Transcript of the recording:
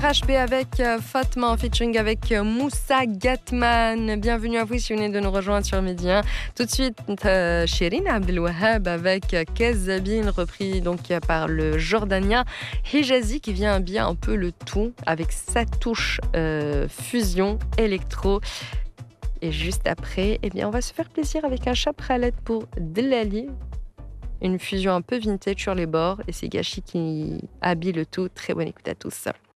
HB avec Fatma en featuring avec Moussa Gatman. Bienvenue à vous si vous venez de nous rejoindre sur Midi 1. Tout de suite, Chérine Abdelwahab avec Kazabine, repris donc par le Jordanien Hijazi qui vient habiller un peu le tout avec sa touche fusion électro. Et juste après, eh bien, on va se faire plaisir avec un chapralet pour Delali. Une fusion un peu vintage sur les bords et c'est Gachi qui habille le tout. Très bonne écoute à tous.